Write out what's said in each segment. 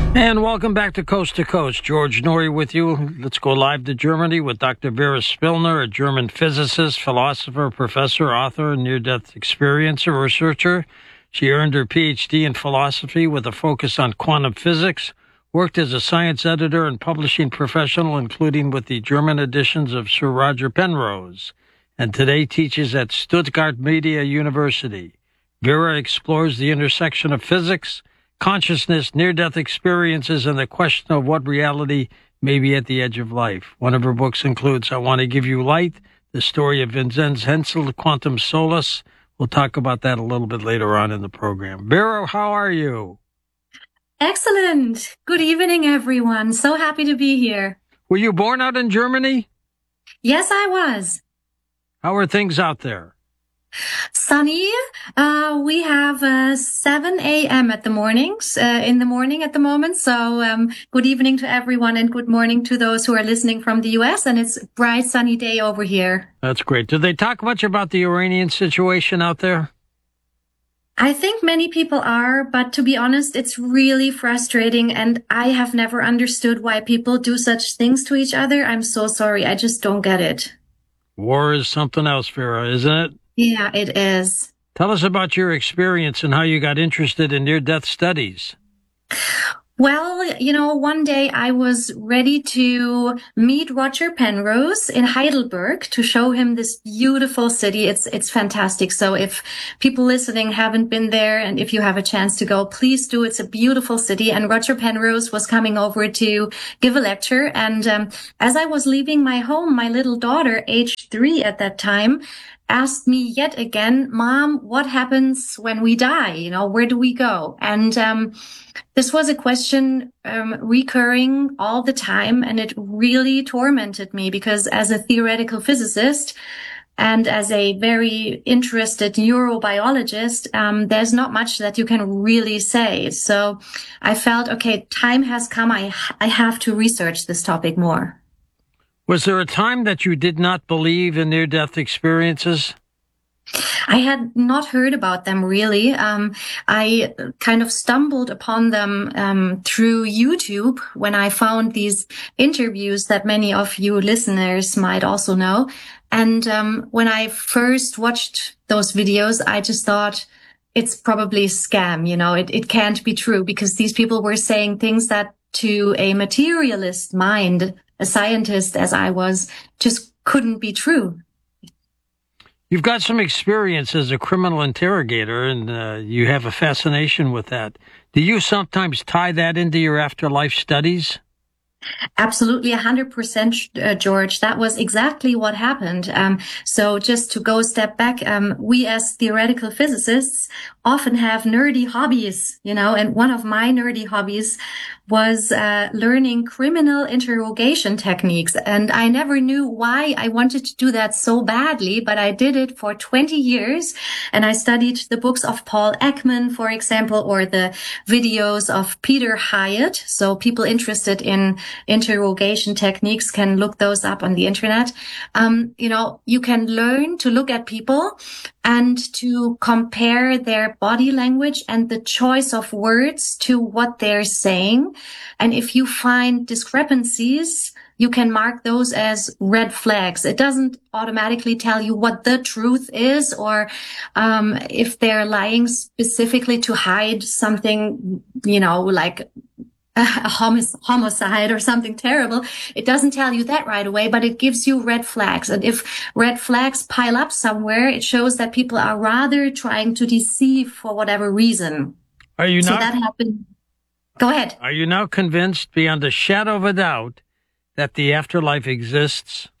And welcome back to Coast. George Noory with you. Let's go live to Germany with Dr. Vera Spillner, a German physicist, philosopher, professor, author, near-death experiencer, researcher. She earned her PhD in philosophy with a focus on quantum physics, worked as a science editor and publishing professional, including with the German editions of Sir Roger Penrose, and today teaches at Stuttgart Media University. Vera explores the intersection of physics, consciousness, near-death experiences, and the question of what reality may be at the edge of life. One of her books includes I Want to Give You Light, the story of Vinzenz Hensel, Quantum Solace. We'll talk about that a little bit later on in the program. Vera, how are you? Excellent. Good evening, everyone. So happy to be here. Were you born out in Germany? Yes, I was. How are things out there? Sunny. We have 7 a.m. at the mornings, in the morning at the moment. So good evening to everyone and good morning to those who are listening from the U.S. And it's a bright, sunny day over here. That's great. Do they talk much about the Iranian situation out there? I think many people are, but to be honest, it's really frustrating. And I have never understood why people do such things to each other. I'm so sorry. I just don't get it. War is something else, Vera, isn't it? Yeah, it is. Tell us about your experience and how you got interested in near-death studies. Well, one day I was ready to meet Roger Penrose in Heidelberg to show him this beautiful city. It's fantastic. So if people listening haven't been there and if you have a chance to go, please do. It's a beautiful city. And Roger Penrose was coming over to give a lecture. And as I was leaving my home, my little daughter, age 3 at that time, asked me yet again, Mom, what happens when we die? Where do we go? And this was a question recurring all the time, and it really tormented me because as a theoretical physicist and as a very interested neurobiologist, there's not much that you can really say. So I felt, okay, time has come. I have to research this topic more. Was there a time that you did not believe in near-death experiences? I had not heard about them really. I kind of stumbled upon them through YouTube when I found these interviews that many of you listeners might also know. And when I first watched those videos, I just thought it's probably a scam. It can't be true because these people were saying things that to a materialist mind, a scientist as I was, just couldn't be true. You've got some experience as a criminal interrogator, and you have a fascination with that. Do you sometimes tie that into your afterlife studies? Absolutely, 100%, George. That was exactly what happened. So just to go a step back, we as theoretical physicists often have nerdy hobbies, and one of my nerdy hobbies was learning criminal interrogation techniques. And I never knew why I wanted to do that so badly, but I did it for 20 years. And I studied the books of Paul Ekman, for example, or the videos of Peter Hyatt. So people interested in interrogation techniques can look those up on the internet. You can learn to look at people and to compare their body language and the choice of words to what they're saying. And if you find discrepancies, you can mark those as red flags. It doesn't automatically tell you what the truth is or if they're lying specifically to hide something, like a homicide or something terrible. It doesn't tell you that right away, but it gives you red flags. And if red flags pile up somewhere, it shows that people are rather trying to deceive for whatever reason. Are you so that happened. Go ahead. Are you now convinced beyond a shadow of a doubt that the afterlife exists?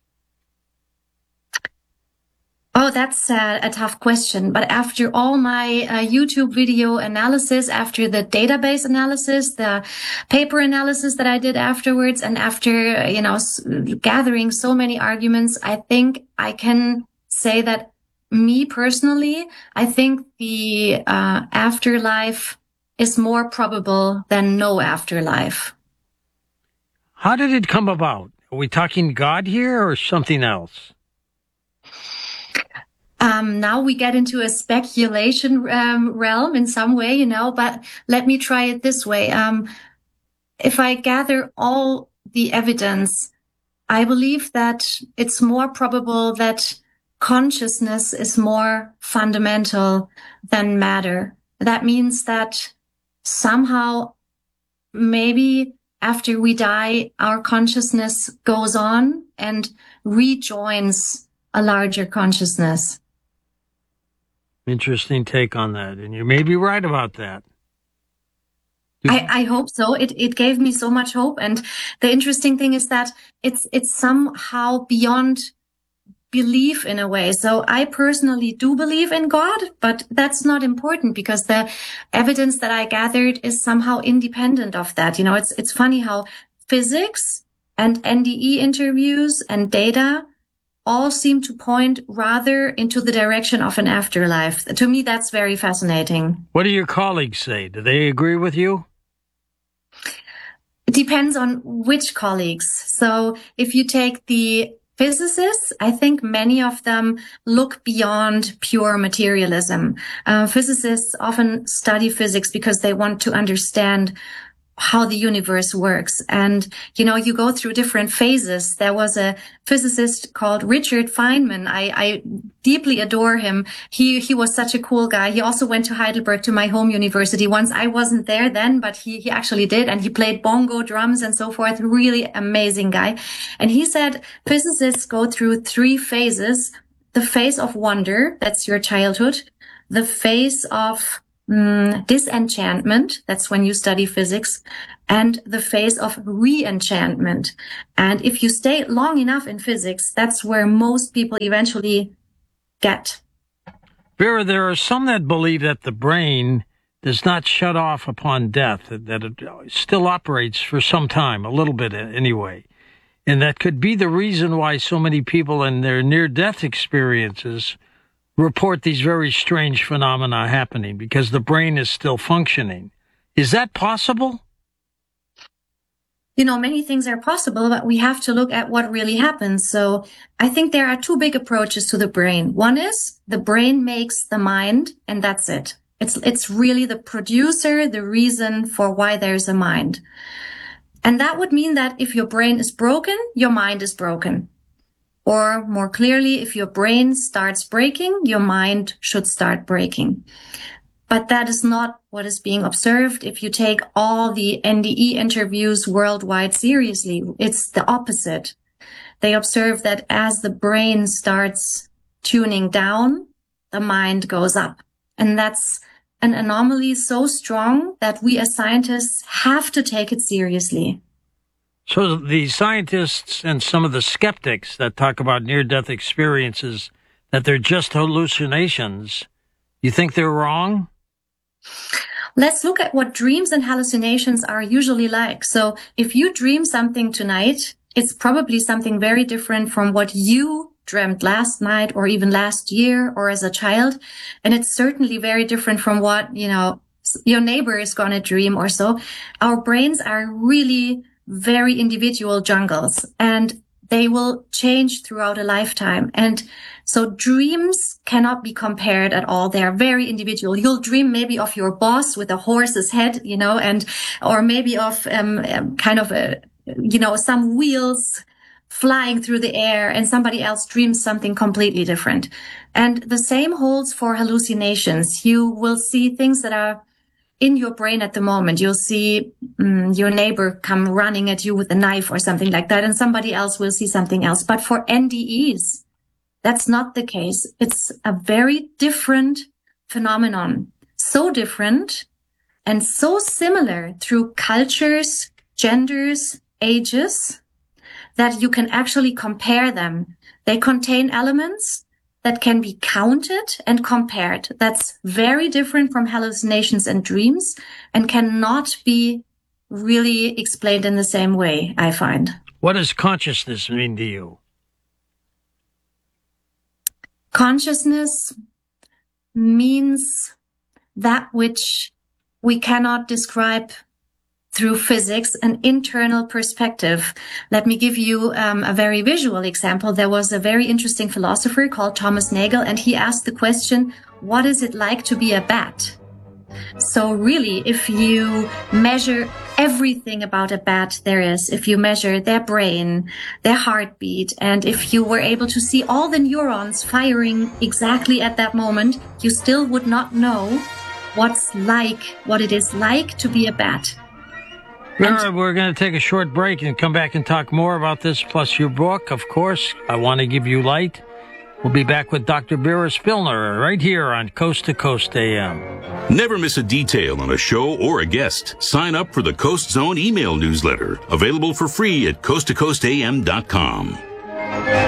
Oh, that's a tough question. But after all my YouTube video analysis, after the database analysis, the paper analysis that I did afterwards, and after, gathering so many arguments, I think I can say that me personally, I think the afterlife is more probable than no afterlife. How did it come about? Are we talking God here or something else? Now we get into a speculation realm in some way, but let me try it this way. If I gather all the evidence, I believe that it's more probable that consciousness is more fundamental than matter. That means that somehow, maybe after we die, our consciousness goes on and rejoins a larger consciousness. Interesting take on that. And you may be right about that. I hope so. It gave me so much hope. And the interesting thing is that it's somehow beyond belief in a way. So I personally do believe in God, but that's not important because the evidence that I gathered is somehow independent of that. You know, it's funny how physics and NDE interviews and data all seem to point rather into the direction of an afterlife. To me, that's very fascinating. What do your colleagues say? Do they agree with you? It depends on which colleagues. So if you take the physicists, I think many of them look beyond pure materialism. Physicists often study physics because they want to understand how the universe works. And, you know, you go through different phases. There was a physicist called Richard Feynman. I deeply adore him. He was such a cool guy. He also went to Heidelberg, to my home university once. I wasn't there then, but he actually did. And he played bongo, drums and so forth. Really amazing guy. And he said physicists go through 3 phases. The phase of wonder, that's your childhood. The phase of disenchantment, that's when you study physics, and the phase of re-enchantment. And if you stay long enough in physics, that's where most people eventually get. Vera, there are some that believe that the brain does not shut off upon death, that it still operates for some time, a little bit anyway. And that could be the reason why so many people in their near-death experiences report these very strange phenomena happening because the brain is still functioning. Is that possible? You know, many things are possible, but we have to look at what really happens. So I think there are 2 big approaches to the brain. One is the brain makes the mind, and that's it. It's really the producer, the reason for why there's a mind. And that would mean that if your brain is broken, your mind is broken. Or more clearly, if your brain starts breaking, your mind should start breaking. But that is not what is being observed. If you take all the NDE interviews worldwide seriously, it's the opposite. They observe that as the brain starts tuning down, the mind goes up. And that's an anomaly so strong that we as scientists have to take it seriously. So the scientists and some of the skeptics that talk about near-death experiences, that they're just hallucinations, you think they're wrong? Let's look at what dreams and hallucinations are usually like. So if you dream something tonight, it's probably something very different from what you dreamt last night or even last year or as a child. And it's certainly very different from what, you know, your neighbor is going to dream or so. Our brains are really very individual jungles, and they will change throughout a lifetime. And so dreams cannot be compared at all. They are very individual. You'll dream maybe of your boss with a horse's head, you know, or maybe of kind of some wheels flying through the air, and somebody else dreams something completely different. And the same holds for hallucinations. You will see things that are in your brain at the moment. You'll see your neighbor come running at you with a knife or something like that, and somebody else will see something else. But for NDEs, that's not the case. It's a very different phenomenon. So different and so similar through cultures, genders, ages, that you can actually compare them. They contain elements that can be counted and compared. That's very different from hallucinations and dreams and cannot be really explained in the same way, I find. What does consciousness mean to you? Consciousness means that which we cannot describe through physics, an internal perspective. Let me give you a very visual example. There was a very interesting philosopher called Thomas Nagel, and he asked the question, what is it like to be a bat? So really, if you measure everything about a bat there is. If you measure their brain, their heartbeat, and if you were able to see all the neurons firing exactly at that moment, you still would not know what it is like to be a bat. Vera, we're going to take a short break and come back and talk more about this, plus your book, of course. I Want to Give You Light. We'll be back with Dr. Vera Spilner right here on Coast to Coast AM. Never miss a detail on a show or a guest. Sign up for the Coast Zone email newsletter, available for free at coasttocoastam.com.